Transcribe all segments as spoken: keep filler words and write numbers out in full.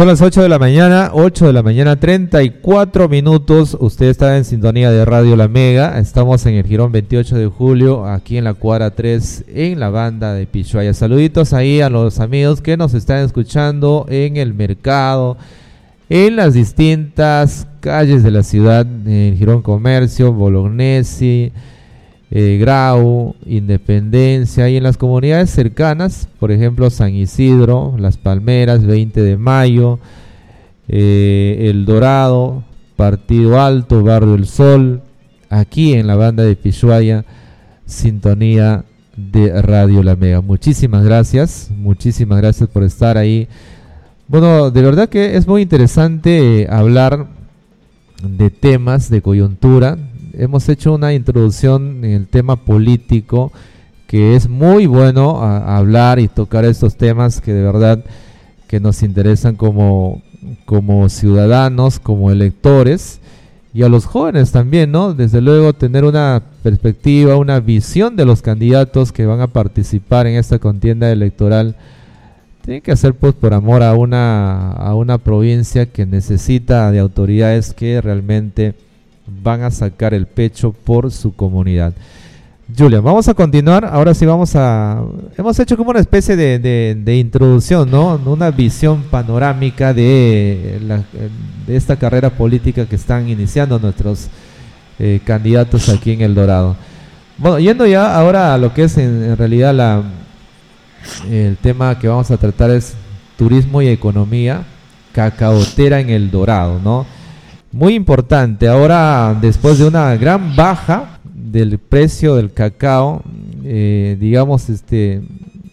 Son las ocho de la mañana, ocho de la mañana, treinta y cuatro minutos. Usted está en sintonía de Radio La Mega. Estamos en el Jirón veintiocho de julio, aquí en la cuadra tres, en la banda de Pishuaya. Saluditos ahí a los amigos que nos están escuchando en el mercado, en las distintas calles de la ciudad, en Jirón Comercio, Bolognesi, eh, Grau, Independencia, y en las comunidades cercanas, por ejemplo San Isidro, Las Palmeras, veinte de mayo, eh, El Dorado, Partido Alto, Barrio El Sol, aquí en la banda de Pishuaya, sintonía de Radio La Mega. Muchísimas gracias, muchísimas gracias por estar ahí. Bueno, de verdad que es muy interesante eh, hablar de temas de coyuntura. Hemos hecho una introducción en el tema político, que es muy bueno a, a hablar y tocar estos temas que de verdad que nos interesan como, como ciudadanos, como electores, y a los jóvenes también, ¿no? Desde luego tener una perspectiva, una visión de los candidatos que van a participar en esta contienda electoral. Tiene que hacer pues por amor a una, a una provincia que necesita de autoridades que realmente van a sacar el pecho por su comunidad. Julián, vamos a continuar. Ahora sí vamos a... Hemos hecho como una especie de, de, de introducción, ¿no? Una visión panorámica de, la, de esta carrera política que están iniciando nuestros eh, candidatos aquí en El Dorado. Bueno, yendo ya ahora a lo que es en, en realidad la, el tema que vamos a tratar es turismo y economía cacaotera en El Dorado, ¿no? Muy importante. Ahora, después de una gran baja del precio del cacao, eh, digamos, este,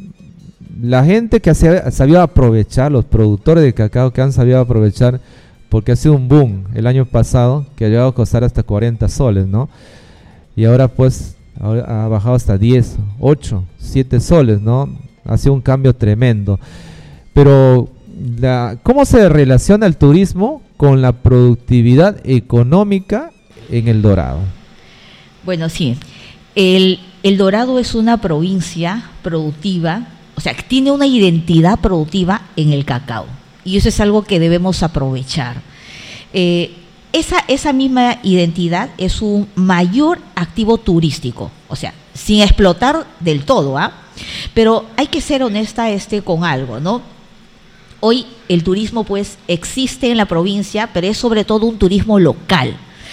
la gente que ha sabido aprovechar, los productores de cacao que han sabido aprovechar, porque ha sido un boom el año pasado, que ha llegado a costar hasta cuarenta soles, ¿no? Y ahora pues ahora ha bajado hasta diez, ocho, siete soles, ¿no? Ha sido un cambio tremendo. Pero la, ¿cómo se relaciona el turismo con la productividad económica en El Dorado? Bueno, sí, el, el Dorado es una provincia productiva, o sea, que tiene una identidad productiva en el cacao, y eso es algo que debemos aprovechar. Eh, esa, esa misma identidad es un mayor activo turístico, o sea, sin explotar del todo, ¿ah? Pero hay que ser honesta este con algo, ¿no? Hoy el turismo pues existe en la provincia, pero es sobre todo un turismo local.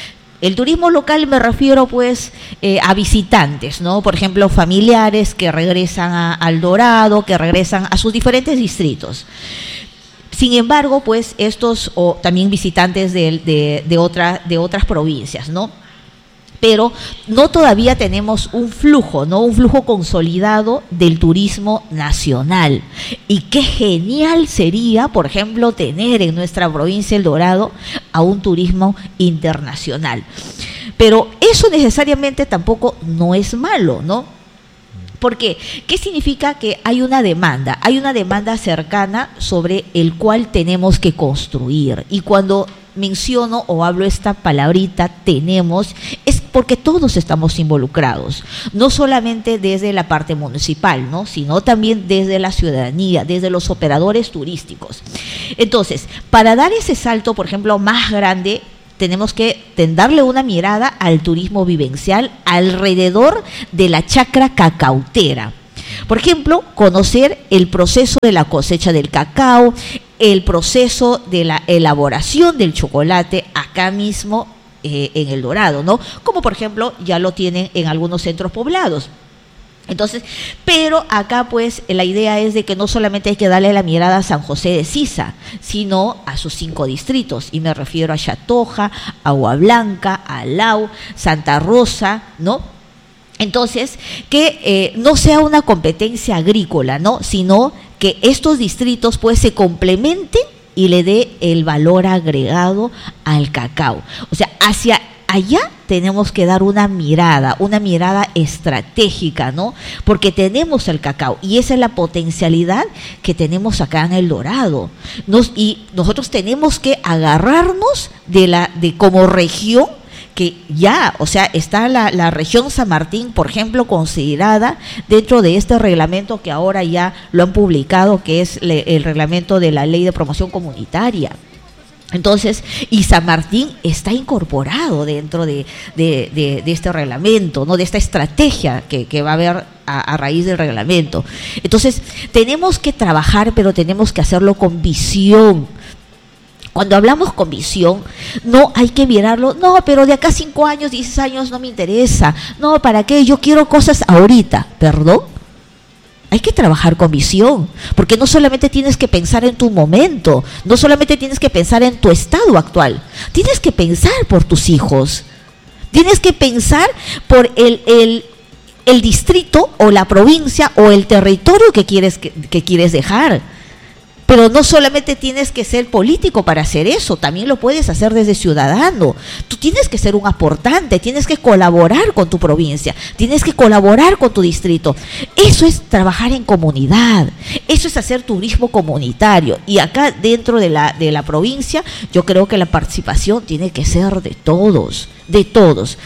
El turismo local me refiero pues eh, a visitantes, ¿no? Por ejemplo, familiares que regresan a, al Dorado, que regresan a sus diferentes distritos. Sin embargo, pues estos, o también visitantes de, de, de, otra, de otras provincias, ¿no? Pero no todavía tenemos un flujo, ¿no? Un flujo consolidado del turismo nacional. Y qué genial sería, por ejemplo, tener en nuestra provincia El Dorado a un turismo internacional. Pero eso necesariamente tampoco no es malo, ¿no? ¿Por qué? ¿Qué significa? Que hay una demanda, hay una demanda cercana sobre el cual tenemos que construir. Y cuando menciono o hablo esta palabrita tenemos, es porque todos estamos involucrados, no solamente desde la parte municipal, ¿no? Sino también desde la ciudadanía, desde los operadores turísticos. Entonces, para dar ese salto, por ejemplo, más grande, tenemos que darle una mirada al turismo vivencial alrededor de la chacra cacautera. Por ejemplo, conocer el proceso de la cosecha del cacao, el proceso de la elaboración del chocolate acá mismo eh, en El Dorado, ¿no? Como por ejemplo ya lo tienen en algunos centros poblados. Entonces, pero acá pues la idea es de que no solamente hay que darle la mirada a San José de Sisa, sino a sus cinco distritos, y me refiero a Chatoja, Agua Blanca, Alau, Santa Rosa, ¿no? Entonces, que eh, no sea una competencia agrícola, ¿no? Sino que estos distritos pues se complementen y le dé el valor agregado al cacao. O sea, hacia allá tenemos que dar una mirada, una mirada estratégica, ¿no? Porque tenemos el cacao y esa es la potencialidad que tenemos acá en El Dorado. Nos, y nosotros tenemos que agarrarnos de la, de como región que ya, o sea, está la, la región San Martín, por ejemplo, considerada dentro de este reglamento que ahora ya lo han publicado, que es le, el reglamento de la Ley de Promoción Comunitaria. Entonces, y San Martín está incorporado dentro de, de, de, de este reglamento, ¿no? De esta estrategia que, que va a haber a, a raíz del reglamento. Entonces, tenemos que trabajar, pero tenemos que hacerlo con visión. Cuando hablamos con visión, no hay que mirarlo, no, pero de acá cinco años, diez años no me interesa. No, ¿para qué? Yo quiero cosas ahorita. ¿Perdón? Hay que trabajar con visión, porque no solamente tienes que pensar en tu momento, no solamente tienes que pensar en tu estado actual, tienes que pensar por tus hijos, tienes que pensar por el, el, el distrito o la provincia o el territorio que quieres, que, que quieres dejar. Pero no solamente tienes que ser político para hacer eso, también lo puedes hacer desde ciudadano. Tú tienes que ser un aportante, tienes que colaborar con tu provincia, tienes que colaborar con tu distrito. Eso es trabajar en comunidad, eso es hacer turismo comunitario. Y acá dentro de la, de la provincia, yo creo que la participación tiene que ser de todos, de todos.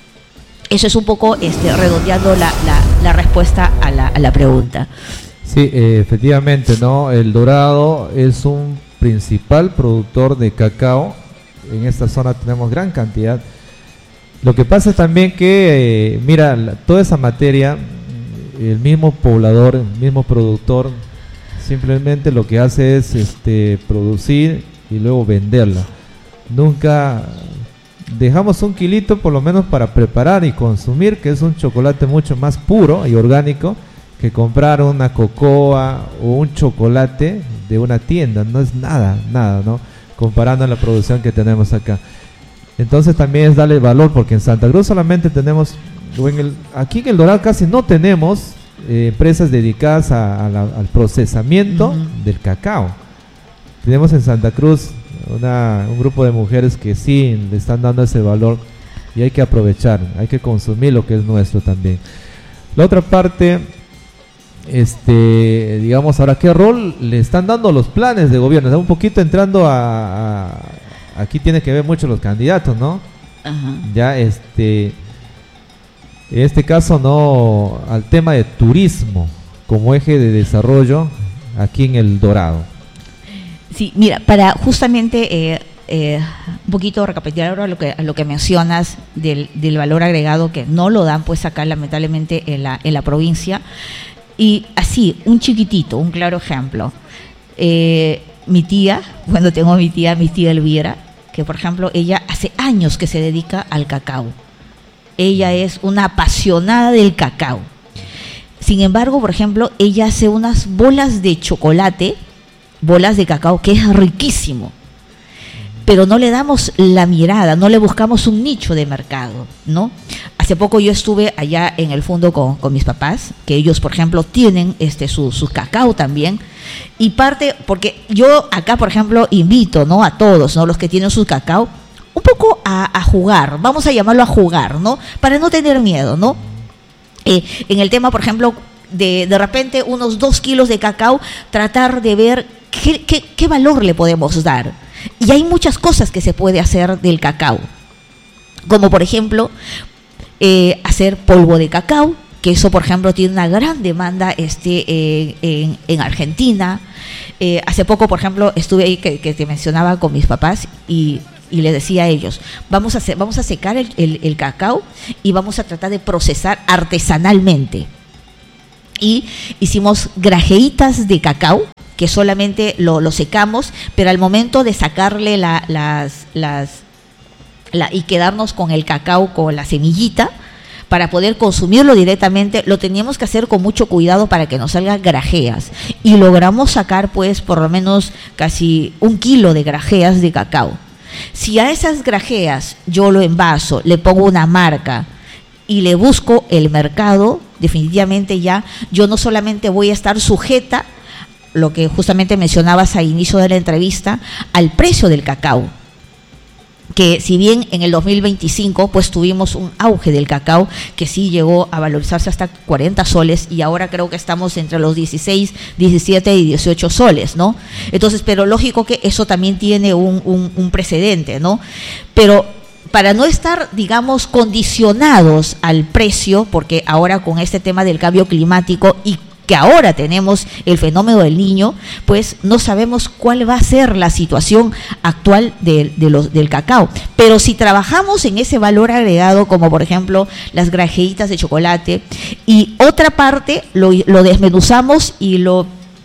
Eso es un poco este, redondeando la, la, la respuesta a la, a la pregunta. Sí, eh, efectivamente, ¿no? El Dorado es un principal productor de cacao. En esta zona tenemos gran cantidad. Lo que pasa es también que, eh, mira, la, toda esa materia, el mismo poblador, el mismo productor, simplemente lo que hace es este, producir y luego venderla. Nunca dejamos un kilito por lo menos para preparar y consumir, que es un chocolate mucho más puro y orgánico que comprar una cocoa o un chocolate de una tienda. No es nada, nada, ¿no? Comparando la producción que tenemos acá. Entonces también es darle valor, porque en Santa Cruz solamente tenemos, o en el, aquí en El Dorado casi no tenemos eh, empresas dedicadas a, a la, al procesamiento uh-huh. del cacao. Tenemos en Santa Cruz una, un grupo de mujeres que sí le están dando ese valor y hay que aprovechar, hay que consumir lo que es nuestro también. La otra parte, este, digamos, ahora, ¿qué rol le están dando los planes de gobierno? Está un poquito entrando a, a aquí tiene que ver mucho los candidatos, ¿no? Ajá. Ya, este, en este caso, no, al tema de turismo como eje de desarrollo aquí en El Dorado. Sí, mira, para justamente eh, eh, un poquito recapitular ahora lo que, lo que mencionas del, del valor agregado, que no lo dan pues acá lamentablemente en la, en la provincia. Y así, un chiquitito, un claro ejemplo. Eh, mi tía, cuando tengo a mi tía, mi tía Elvira, que por ejemplo, ella hace años que se dedica al cacao. Ella es una apasionada del cacao. Sin embargo, por ejemplo, ella hace unas bolas de chocolate, bolas de cacao, que es riquísimo. Pero no le damos la mirada, no le buscamos un nicho de mercado, ¿no? Hace poco yo estuve allá en el fondo con, con mis papás, que ellos, por ejemplo, tienen este su, su cacao también, y parte, porque yo acá, por ejemplo, invito, ¿no? A todos, ¿no? Los que tienen su cacao, un poco a, a jugar, vamos a llamarlo a jugar, ¿no? Para no tener miedo, ¿no? Eh, en el tema, por ejemplo, de, de repente unos dos kilos de cacao, tratar de ver qué, qué, qué valor le podemos dar. Y hay muchas cosas que se puede hacer del cacao, como por ejemplo eh, hacer polvo de cacao, que eso por ejemplo tiene una gran demanda este, eh, en, en Argentina. Eh, hace poco, por ejemplo, estuve ahí que, que te mencionaba con mis papás y, y les decía a ellos, vamos a, hacer, vamos a secar el, el, el cacao y vamos a tratar de procesar artesanalmente. Y hicimos grajeitas de cacao, que solamente lo, lo secamos, pero al momento de sacarle la, las, las la, y quedarnos con el cacao, con la semillita, para poder consumirlo directamente, lo teníamos que hacer con mucho cuidado para que nos salgan grajeas. Y logramos sacar pues por lo menos casi un kilo de grajeas de cacao. Si a esas grajeas yo lo envaso, le pongo una marca y le busco el mercado, definitivamente ya yo no solamente voy a estar sujeta, lo que justamente mencionabas al inicio de la entrevista, al precio del cacao, que si bien en el dos mil veinticinco pues tuvimos un auge del cacao que sí llegó a valorizarse hasta cuarenta soles y ahora creo que estamos entre los dieciséis, diecisiete y dieciocho soles, ¿no? Entonces, pero lógico que eso también tiene un, un, un precedente, ¿no? Pero para no estar, digamos, condicionados al precio, porque ahora con este tema del cambio climático y que ahora tenemos el fenómeno del Niño, pues no sabemos cuál va a ser la situación actual de, de los, del cacao. Pero si trabajamos en ese valor agregado, como por ejemplo las granjeritas de chocolate, y otra parte lo, lo desmenuzamos y lo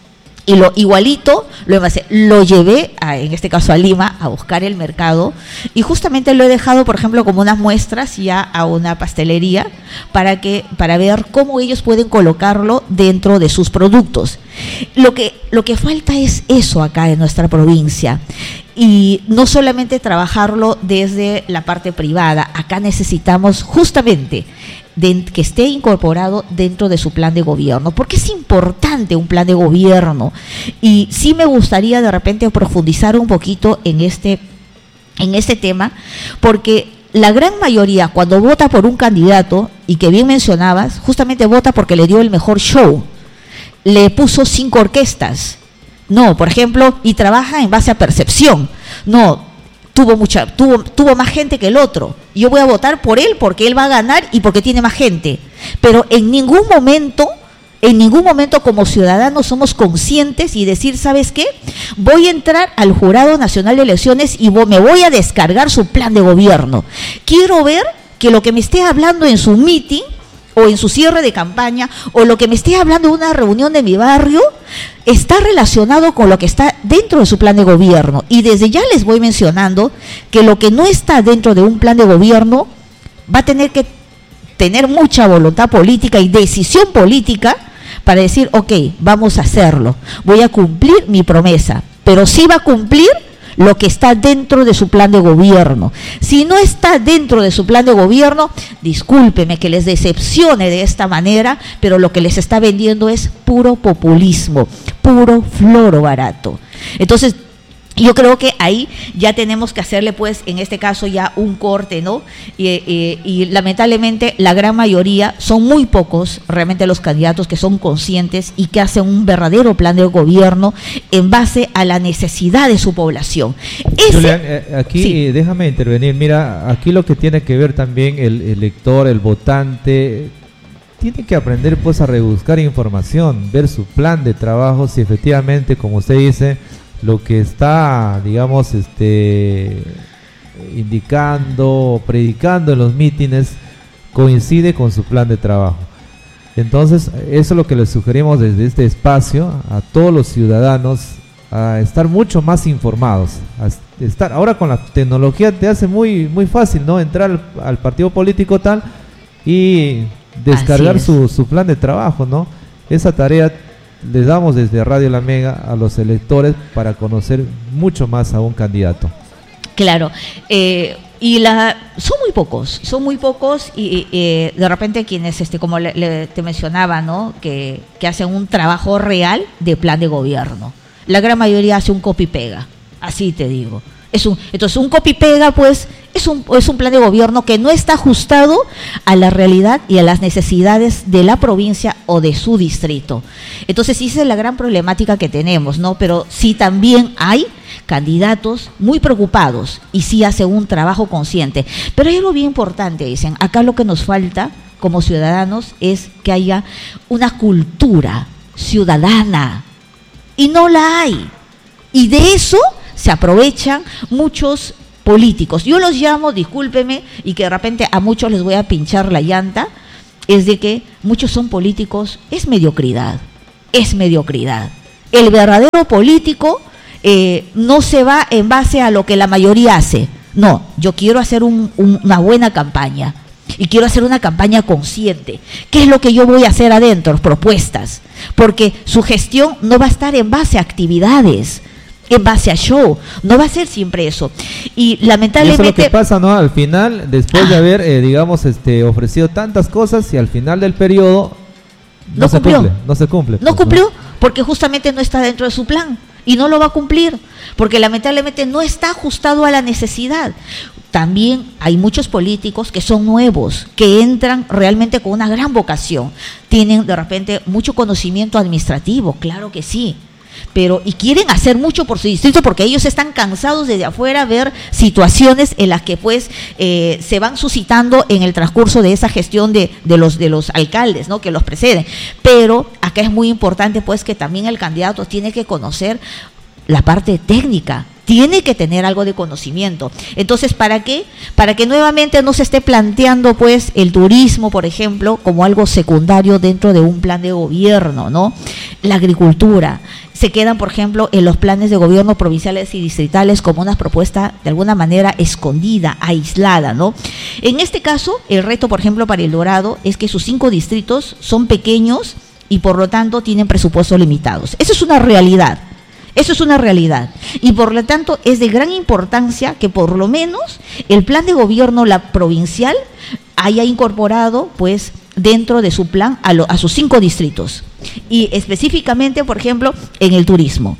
y lo igualito lo, lo llevé, a, en este caso a Lima, a buscar el mercado, y justamente lo he dejado, por ejemplo, como unas muestras ya a una pastelería para que para ver cómo ellos pueden colocarlo dentro de sus productos. Lo que, lo que falta es eso acá en nuestra provincia. Y no solamente trabajarlo desde la parte privada, acá necesitamos justamente de, que esté incorporado dentro de su plan de gobierno, porque es importante un plan de gobierno, y sí me gustaría de repente profundizar un poquito en este, en este tema, porque la gran mayoría cuando vota por un candidato, y que bien mencionabas, justamente vota porque le dio el mejor show, le puso cinco orquestas, no, por ejemplo, y trabaja en base a percepción, no, tuvo mucha, tuvo, tuvo más gente que el otro, yo voy a votar por él porque él va a ganar y porque tiene más gente, pero en ningún momento, en ningún momento como ciudadanos somos conscientes y decir, ¿sabes qué? Voy a entrar al Jurado Nacional de Elecciones y me voy a descargar su plan de gobierno. Quiero ver que lo que me esté hablando en su meeting o en su cierre de campaña, o lo que me esté hablando en una reunión de mi barrio, está relacionado con lo que está dentro de su plan de gobierno. Y desde ya les voy mencionando que lo que no está dentro de un plan de gobierno va a tener que tener mucha voluntad política y decisión política para decir, ok, vamos a hacerlo, voy a cumplir mi promesa, pero sí va a cumplir lo que está dentro de su plan de gobierno. Si no está dentro de su plan de gobierno, discúlpeme que les decepcione de esta manera, pero lo que les está vendiendo es puro populismo, puro floro barato. Entonces, yo creo que ahí ya tenemos que hacerle, pues, en este caso ya un corte, ¿no? Y, y, y lamentablemente la gran mayoría, son muy pocos realmente los candidatos que son conscientes y que hacen un verdadero plan de gobierno en base a la necesidad de su población. Ese, Julián, eh, aquí sí. Déjame intervenir. Mira, aquí lo que tiene que ver también el elector, el votante, tiene que aprender, pues, a rebuscar información, ver su plan de trabajo, si efectivamente, como usted dice, lo que está, digamos, este indicando, predicando en los mítines coincide con su plan de trabajo. Entonces, eso es lo que les sugerimos desde este espacio a todos los ciudadanos, a estar mucho más informados, a estar ahora con la tecnología te hace muy muy fácil, ¿no? Entrar al, al partido político tal y descargar su, su plan de trabajo, ¿no? Esa tarea les damos desde Radio La Mega a los electores para conocer mucho más a un candidato. Claro, eh, y la son muy pocos, son muy pocos y eh, de repente quienes, este, como le, le, te mencionaba, ¿no? Que, que hacen un trabajo real de plan de gobierno. La gran mayoría hace un copy-pega, así te digo. Es un, entonces, un copy-pega, pues, es un, es un plan de gobierno que no está ajustado a la realidad y a las necesidades de la provincia o de su distrito. Entonces, esa es la gran problemática que tenemos, ¿no? Pero sí también hay candidatos muy preocupados y sí hacen un trabajo consciente. Pero hay algo bien importante, dicen, acá lo que nos falta como ciudadanos es que haya una cultura ciudadana, y no la hay. Y de eso se aprovechan muchos políticos. Yo los llamo, discúlpeme, y que de repente a muchos les voy a pinchar la llanta, es de que muchos son políticos, es mediocridad, es mediocridad. El verdadero político eh, no se va en base a lo que la mayoría hace. No, yo quiero hacer un, un, una buena campaña y quiero hacer una campaña consciente. ¿Qué es lo que yo voy a hacer adentro? Propuestas. Porque su gestión no va a estar en base a actividades, en base a show, no va a ser siempre eso. Y lamentablemente y eso es lo que pasa, ¿no? Al final, después de haber, eh, digamos, este, ofrecido tantas cosas, y al final del periodo no, no se cumplió, cumple, no se cumple. No pues, cumplió, ¿no? Porque justamente no está dentro de su plan y no lo va a cumplir, porque lamentablemente no está ajustado a la necesidad. También hay muchos políticos que son nuevos, que entran realmente con una gran vocación, tienen de repente mucho conocimiento administrativo, claro que sí, pero y quieren hacer mucho por su distrito porque ellos están cansados desde afuera ver situaciones en las que pues eh, se van suscitando en el transcurso de esa gestión de, de los de los alcaldes, ¿no?, que los preceden. Pero acá es muy importante pues que también el candidato tiene que conocer la parte técnica, tiene que tener algo de conocimiento. Entonces, ¿para qué? Para que nuevamente no se esté planteando pues el turismo, por ejemplo, como algo secundario dentro de un plan de gobierno, ¿no? La agricultura. Se quedan, por ejemplo, en los planes de gobierno provinciales y distritales como una propuesta de alguna manera escondida, aislada, ¿no? En este caso, el reto, por ejemplo, para El Dorado es que sus cinco distritos son pequeños y por lo tanto tienen presupuestos limitados. Eso es una realidad. Eso es una realidad y por lo tanto es de gran importancia que por lo menos el plan de gobierno la provincial haya incorporado pues dentro de su plan a, lo, a sus cinco distritos y específicamente, por ejemplo, en el turismo.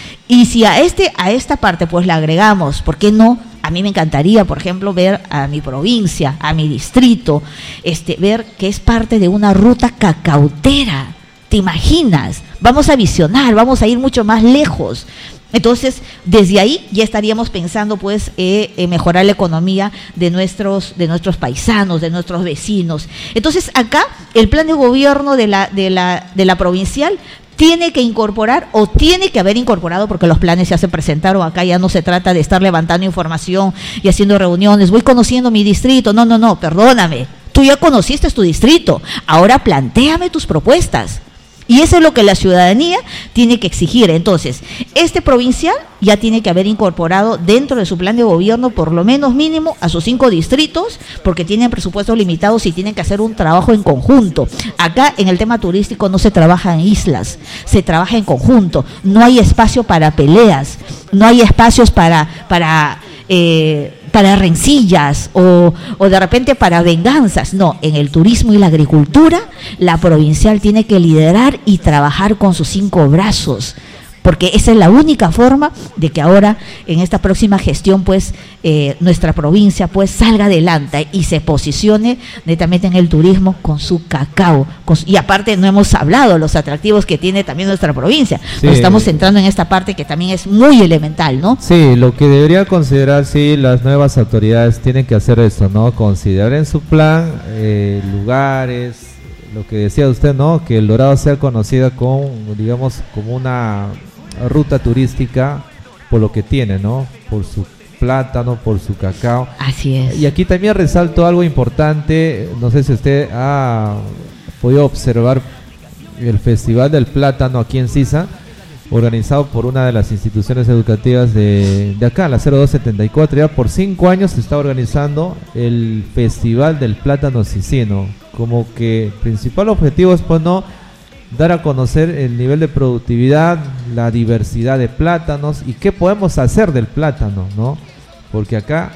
Y si a este a esta parte pues le agregamos, ¿por qué no? A mí me encantaría, por ejemplo, ver a mi provincia, a mi distrito, este, ver que es parte de una ruta cacautera. ¿Te imaginas? Vamos a visionar, vamos a ir mucho más lejos. Entonces, desde ahí ya estaríamos pensando, pues, eh, en mejorar la economía de nuestros, de nuestros paisanos, de nuestros vecinos. Entonces, acá el plan de gobierno de la, de la, de la provincial tiene que incorporar o tiene que haber incorporado, porque los planes ya se presentaron, acá ya no se trata de estar levantando información y haciendo reuniones, voy conociendo mi distrito, no, no, no, perdóname, tú ya conociste tu distrito, ahora plantéame tus propuestas. Y eso es lo que la ciudadanía tiene que exigir. Entonces, este provincial ya tiene que haber incorporado dentro de su plan de gobierno por lo menos mínimo a sus cinco distritos, porque tienen presupuestos limitados y tienen que hacer un trabajo en conjunto. Acá en el tema turístico no se trabaja en islas, se trabaja en conjunto. No hay espacio para peleas, no hay espacios para... para eh, para rencillas o, o de repente para venganzas. No, en el turismo y la agricultura, la provincial tiene que liderar y trabajar con sus cinco brazos, porque esa es la única forma de que ahora en esta próxima gestión pues eh, nuestra provincia pues salga adelante y se posicione netamente en el turismo con su cacao, con su, y aparte no hemos hablado de los atractivos que tiene también nuestra provincia, sí. Nos estamos centrando en esta parte que también es muy elemental, ¿no? Sí, lo que debería considerar, sí, las nuevas autoridades tienen que hacer esto, ¿no? Considerar en su plan eh, lugares, lo que decía usted, ¿no? Que El Dorado sea conocida con, digamos, como una ruta turística por lo que tiene, ¿no? Por su plátano, por su cacao. Así es. Y aquí también resalto algo importante, no sé si usted ha podido observar el Festival del Plátano aquí en Sisa, organizado por una de las instituciones educativas de, de acá, la cero dos setenta y cuatro. Ya por cinco años se está organizando el Festival del Plátano sisino, como que el principal objetivo es, pues, no dar a conocer el nivel de productividad, la diversidad de plátanos y qué podemos hacer del plátano, ¿no? Porque acá,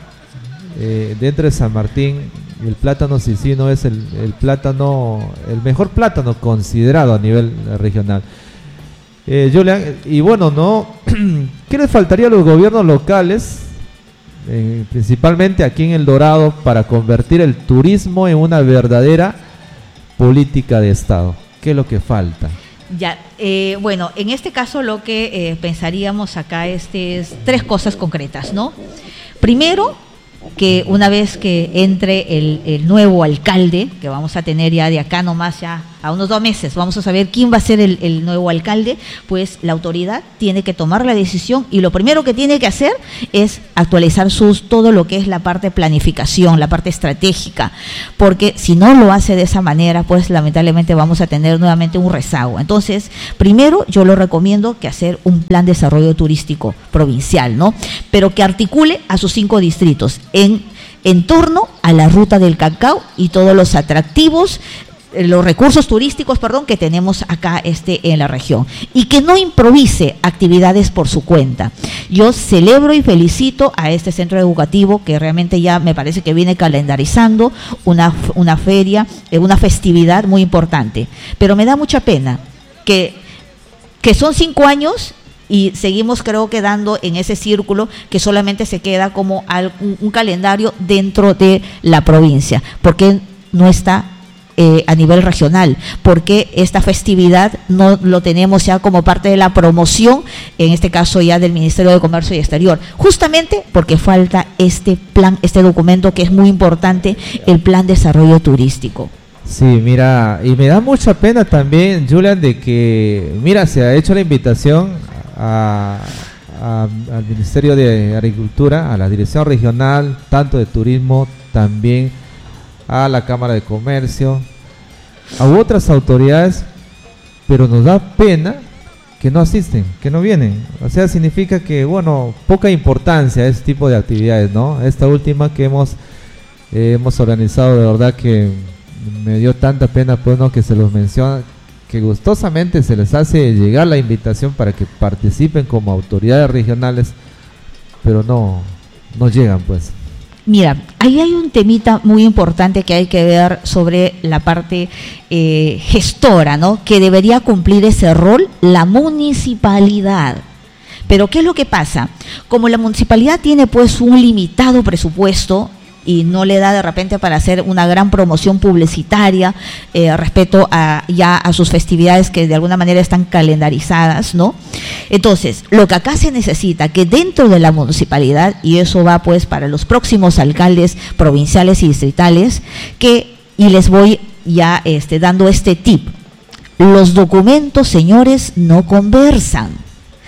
eh, dentro de San Martín, el plátano sisino es el, el plátano, el mejor plátano considerado a nivel regional. Eh, Julián, y bueno, ¿no? ¿Qué les faltaría a los gobiernos locales, eh, principalmente aquí en El Dorado, para convertir el turismo en una verdadera política de Estado? ¿Qué es lo que falta? Ya, eh, bueno, en este caso lo que eh, pensaríamos acá este es tres cosas concretas, ¿no? Primero, que una vez que entre el, el nuevo alcalde, que vamos a tener ya de acá nomás, ya a unos dos meses, vamos a saber quién va a ser el, el nuevo alcalde, pues la autoridad tiene que tomar la decisión y lo primero que tiene que hacer es actualizar sus todo lo que es la parte planificación, la parte estratégica, porque si no lo hace de esa manera, pues lamentablemente vamos a tener nuevamente un rezago. Entonces, primero yo lo recomiendo que hacer un plan de desarrollo turístico provincial, ¿no? Pero que articule a sus cinco distritos en, en torno a la ruta del cacao y todos los atractivos, los recursos turísticos, perdón, que tenemos acá este en la región, y que no improvise actividades por su cuenta. Yo celebro y felicito a este centro educativo que realmente ya me parece que viene calendarizando una, una feria, una festividad muy importante, pero me da mucha pena que, que son cinco años y seguimos, creo, quedando en ese círculo que solamente se queda como un, un calendario dentro de la provincia, porque no está Eh, a nivel regional, porque esta festividad no lo tenemos ya como parte de la promoción, en este caso ya del Ministerio de Comercio y Exterior, justamente porque falta este plan, este documento que es muy importante, el Plan de Desarrollo Turístico. Sí, mira, y me da mucha pena también, Julian, de que, mira, se ha hecho la invitación a, a, al Ministerio de Agricultura, a la Dirección Regional, tanto de Turismo, también a la Cámara de Comercio, a otras autoridades, pero nos da pena que no asisten, que no vienen. O sea, significa que, bueno, poca importancia a este tipo de actividades, ¿no? Esta última que hemos eh, hemos organizado, de verdad que me dio tanta pena, pues, ¿no?, que se los menciona, que gustosamente se les hace llegar la invitación para que participen como autoridades regionales, pero no, no llegan, pues. Mira, ahí hay un temita muy importante que hay que ver sobre la parte eh, gestora, ¿no?, que debería cumplir ese rol la municipalidad. Pero ¿qué es lo que pasa? Como la municipalidad tiene pues un limitado presupuesto y no le da de repente para hacer una gran promoción publicitaria eh, respecto a ya a sus festividades que de alguna manera están calendarizadas, ¿no? Entonces, lo que acá se necesita, que dentro de la municipalidad, y eso va pues para los próximos alcaldes provinciales y distritales, que, y les voy ya este, dando este tip, los documentos, señores, no conversan.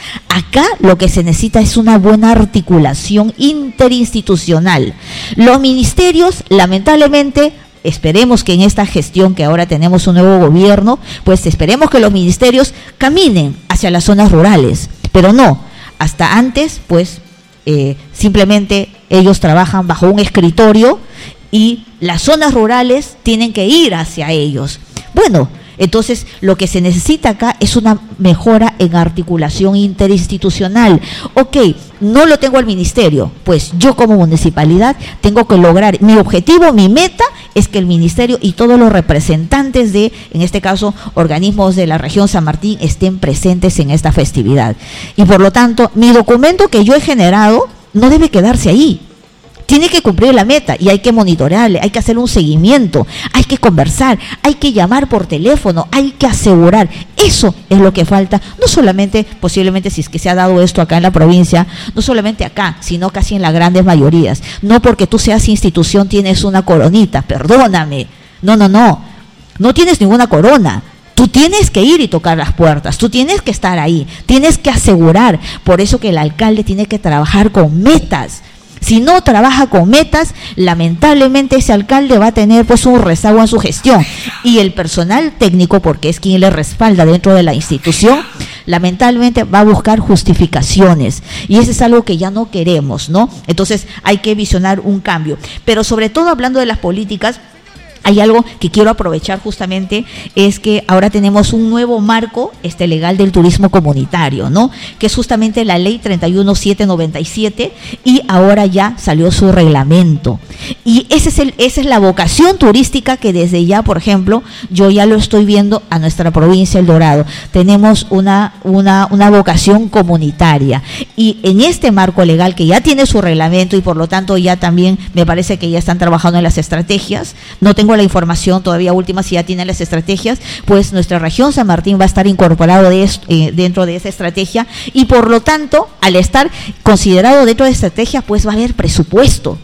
Acá lo que se necesita es una buena articulación interinstitucional. Los ministerios, lamentablemente, esperemos que en esta gestión que ahora tenemos un nuevo gobierno, pues esperemos que los ministerios caminen hacia las zonas rurales, pero no, hasta antes, pues eh, simplemente ellos trabajan bajo un escritorio y las zonas rurales tienen que ir hacia ellos. Bueno, entonces, lo que se necesita acá es una mejora en articulación interinstitucional. Ok, no lo tengo al ministerio, pues yo como municipalidad tengo que lograr, mi objetivo, mi meta es que el ministerio y todos los representantes de, en este caso, organismos de la región San Martín estén presentes en esta festividad. Y por lo tanto, mi documento que yo he generado no debe quedarse ahí. Tiene que cumplir la meta y hay que monitorearle, hay que hacer un seguimiento, hay que conversar, hay que llamar por teléfono, hay que asegurar. Eso es lo que falta, no solamente, posiblemente si es que se ha dado esto acá en la provincia, no solamente acá, sino casi en las grandes mayorías. No porque tú seas institución tienes una coronita, perdóname. No, no, no, no tienes ninguna corona. Tú tienes que ir y tocar las puertas, tú tienes que estar ahí, tienes que asegurar. Por eso que el alcalde tiene que trabajar con metas. Si no trabaja con metas, lamentablemente ese alcalde va a tener pues un rezago en su gestión y el personal técnico, porque es quien le respalda dentro de la institución, lamentablemente va a buscar justificaciones y eso es algo que ya no queremos, ¿no? Entonces hay que visionar un cambio, pero sobre todo hablando de las políticas, hay algo que quiero aprovechar justamente, es que ahora tenemos un nuevo marco este legal del turismo comunitario, ¿no? Que es justamente la ley treinta y uno mil setecientos noventa y siete y ahora ya salió su reglamento. Y ese es el, esa es la vocación turística que desde ya, por ejemplo, yo ya lo estoy viendo a nuestra provincia El Dorado. Tenemos una, una, una vocación comunitaria y en este marco legal que ya tiene su reglamento y por lo tanto ya también me parece que ya están trabajando en las estrategias, no tengo la información todavía última si ya tienen las estrategias, pues nuestra región San Martín va a estar incorporado de esto, eh, dentro de esa estrategia y por lo tanto, al estar considerado dentro de esa estrategia, pues va a haber presupuesto.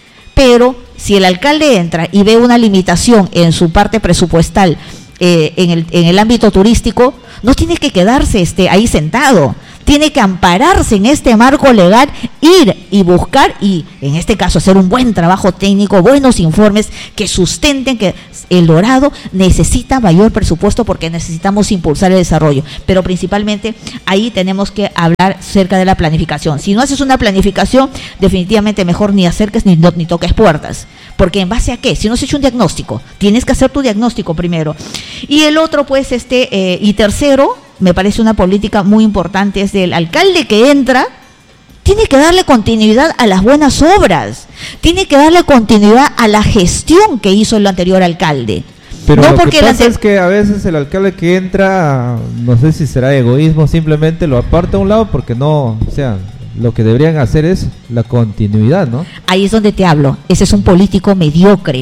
Pero si el alcalde entra y ve una limitación en su parte presupuestal eh, en, el, en el ámbito turístico, no tiene que quedarse este, ahí sentado. Tiene que ampararse en este marco legal, ir y buscar y en este caso hacer un buen trabajo técnico, buenos informes que sustenten que El Dorado necesita mayor presupuesto porque necesitamos impulsar el desarrollo, pero principalmente ahí tenemos que hablar acerca de la planificación. Si no haces una planificación, definitivamente mejor ni acerques ni, ni toques puertas, porque en base a qué, si no has hecho un diagnóstico, tienes que hacer tu diagnóstico primero. Y el otro pues este eh, y tercero, me parece una política muy importante, es del alcalde que entra, tiene que darle continuidad a las buenas obras, tiene que darle continuidad a la gestión que hizo el anterior alcalde. Pero no lo porque que pasa ante... es que a veces el alcalde que entra, no sé si será egoísmo, simplemente lo aparta a un lado porque no, o sea, lo que deberían hacer es la continuidad, ¿no? Ahí es donde te hablo, ese es un político mediocre.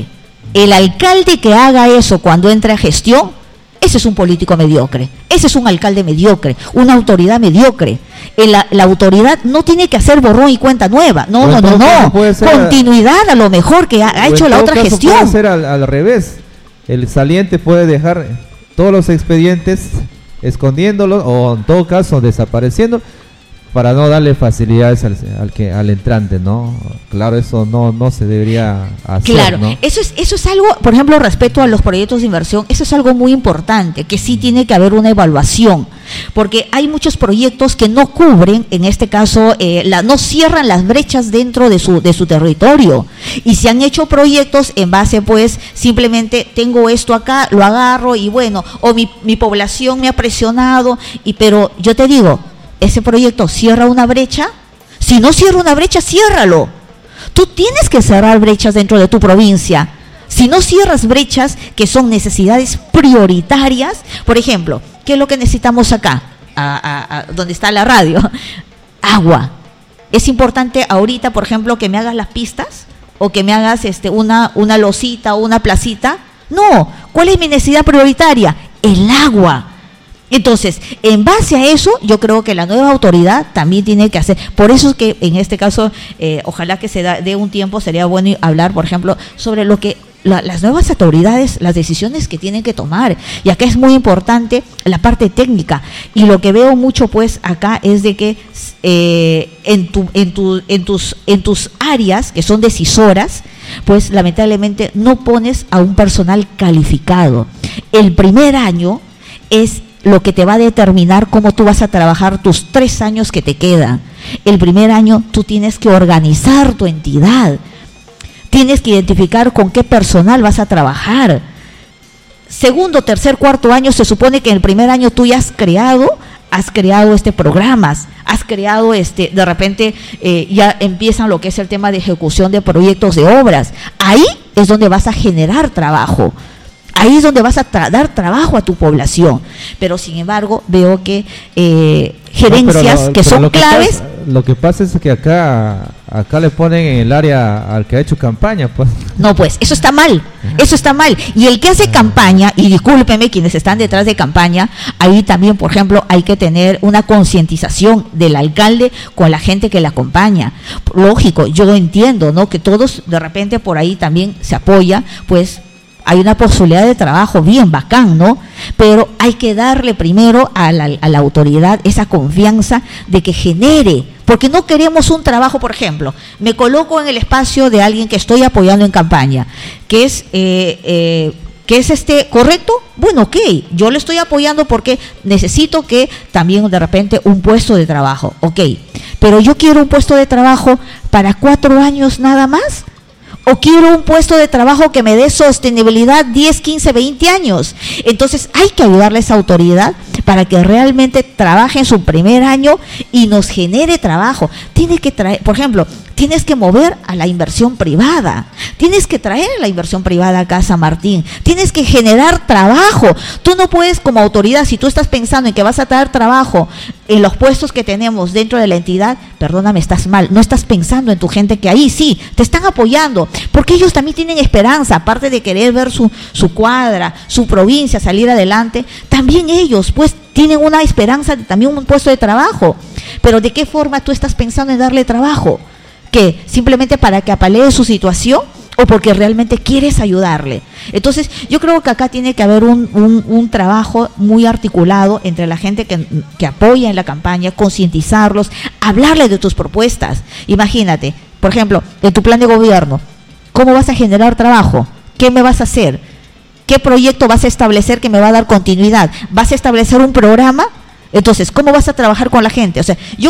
El alcalde que haga eso cuando entre a gestión, ese es un político mediocre, ese es un alcalde mediocre, una autoridad mediocre. La, la autoridad no tiene que hacer borrón y cuenta nueva, no, no, no, no, continuidad a lo mejor que ha, ha hecho la otra gestión. Puede ser al, al revés, el saliente puede dejar todos los expedientes escondiéndolos o en todo caso desapareciendo para no darle facilidades al, al que al entrante, ¿no? Claro, eso no no se debería hacer. Claro, ¿no? eso es eso es algo, por ejemplo, respecto a los proyectos de inversión, eso es algo muy importante, que sí tiene que haber una evaluación, porque hay muchos proyectos que no cubren, en este caso, eh, la, no cierran las brechas dentro de su de su territorio, y se han hecho proyectos en base, pues, simplemente tengo esto acá, lo agarro y bueno, o mi mi población me ha presionado, y pero yo te digo, ese proyecto cierra una brecha. Si no cierra una brecha, ciérralo. Tú tienes que cerrar brechas dentro de tu provincia. Si no cierras brechas que son necesidades prioritarias, por ejemplo, ¿qué es lo que necesitamos acá? A, a, a, donde está la radio. Agua. Es importante ahorita, por ejemplo, que me hagas las pistas o que me hagas este una, una losita o una placita. No. ¿Cuál es mi necesidad prioritaria? El agua. Entonces, en base a eso, yo creo que la nueva autoridad también tiene que hacer, por eso es que en este caso, eh, ojalá que se da, dé un tiempo, sería bueno hablar, por ejemplo, sobre lo que la, las nuevas autoridades, las decisiones que tienen que tomar, y acá es muy importante la parte técnica, y lo que veo mucho pues acá es de que eh, en, tu, en, tu, en, tus, en tus áreas, que son decisoras, pues lamentablemente no pones a un personal calificado. El primer año es lo que te va a determinar cómo tú vas a trabajar tus tres años que te quedan. El primer año tú tienes que organizar tu entidad, tienes que identificar con qué personal vas a trabajar. Segundo, tercer, cuarto año, se supone que en el primer año tú ya has creado, has creado este programas, has creado este, de repente eh, ya empiezan lo que es el tema de ejecución de proyectos de obras. Ahí es donde vas a generar trabajo. Ahí es donde vas a tra dar trabajo a tu población. Pero sin embargo, veo que eh, gerencias no, lo, que son lo que claves. Pasa, lo que pasa es que acá acá le ponen en el área al que ha hecho campaña, pues. No, pues, eso está mal. Eso está mal. Y el que hace campaña, y discúlpeme quienes están detrás de campaña, ahí también, por ejemplo, hay que tener una concientización del alcalde con la gente que le acompaña. Lógico, yo entiendo, ¿no? Que todos de repente por ahí también se apoya, pues hay una posibilidad de trabajo bien bacán, ¿no? Pero hay que darle primero a la, a la autoridad esa confianza de que genere, porque no queremos un trabajo, por ejemplo, me coloco en el espacio de alguien que estoy apoyando en campaña, que es, eh, eh, que es este correcto, bueno, ok, yo le estoy apoyando porque necesito que también de repente un puesto de trabajo, ok, pero yo quiero un puesto de trabajo para cuatro años nada más. O quiero un puesto de trabajo que me dé sostenibilidad diez, quince, veinte años. Entonces hay que ayudarle a esa autoridad para que realmente trabaje en su primer año y nos genere trabajo. Tiene que traer, por ejemplo, tienes que mover a la inversión privada. Tienes que traer la inversión privada acá a San Martín. Tienes que generar trabajo. Tú no puedes como autoridad, si tú estás pensando en que vas a traer trabajo en los puestos que tenemos dentro de la entidad, perdóname, estás mal. No estás pensando en tu gente que ahí sí, te están apoyando. Porque ellos también tienen esperanza, aparte de querer ver su, su cuadra, su provincia salir adelante, también ellos pues tienen una esperanza de también un puesto de trabajo. Pero ¿de qué forma tú estás pensando en darle trabajo? ¿Qué? ¿Simplemente para que apalee su situación o porque realmente quieres ayudarle? Entonces yo creo que acá tiene que haber un, un, un trabajo muy articulado entre la gente que, que apoya en la campaña, concientizarlos, hablarle de tus propuestas. Imagínate, por ejemplo, en tu plan de gobierno, ¿cómo vas a generar trabajo? ¿Qué me vas a hacer? ¿Qué proyecto vas a establecer que me va a dar continuidad? ¿Vas a establecer un programa? Entonces, ¿cómo vas a trabajar con la gente? O sea, yo